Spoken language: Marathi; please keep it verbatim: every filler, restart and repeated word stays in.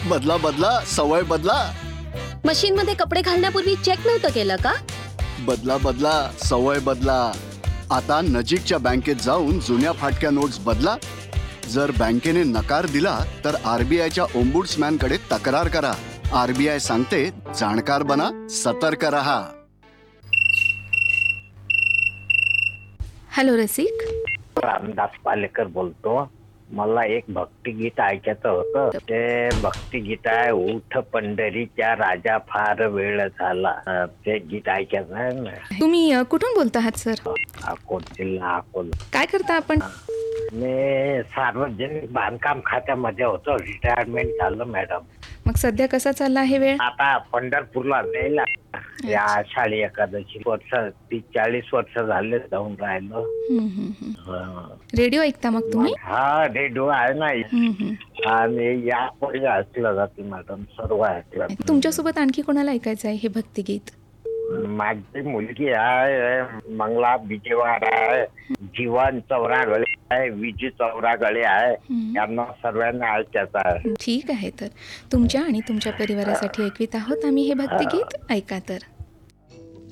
बदला बदला सवय बदला. मशीन मध्ये कपडे घालण्यापूर्वी चेक नव्हतं केलं का? बदला बदला सवय बदला. आता नजीकच्या बँकेत जाऊन जुन्या फाटक्या नोट्स बदला. जर बँकेने नकार दिला तर आरबीआयच्या ओम्बुड्समॅन कडे तक्रार करा. आरबीआय सांगते, जाणकार बना, सतर्क रहा. हॅलो रसिक. रामदास पालेकर बोलतो. मला एक भक्तिगीत ऐकायचं होतं. ते भक्तिगीत आहे, उठ पंढरीच्या राजा फार वेळ झाला. अं, ते गीत ऐकायचं आहे ना. तुम्ही अ, कुठून बोलत आहात सर? अकोल जिल्हा अकोल. काय करता आपण? मी सार्वजनिक बांधकाम खात्यामध्ये होतो. रिटायरमेंट झालं मॅडम. मग सध्या कसा चालला आहे वेळ? आता पंढरपूरला जाईल. या आषाढी एकादशी वर्ष तीस चाळीस वर्ष झाले जाऊन राहिलो. हम्म, हम्म, हम्म. हं. रेडिओ ऐकता मग तुम्ही? हा रेडिओ आहे ना. हम्म, हम्म. आणि या पुढे ऐकलं जाते मॅडम, सर्व ऐकलं. तुमच्यासोबत आणखी कोणाला ऐकायचं आहे हे भक्तिगीत? माझी मुलगी आहे, मंगला बिजेवाड आहे, जीवन चौरागळे आहे, विजू चौरागळे आहे. हम्म. यांना सर्वांना ऐकायचं आहे. ठीक आहे, तर तुमच्या आणि तुमच्या परिवारासाठी ऐकवीत आहोत आम्ही हे भक्तिगीत. ऐका तर.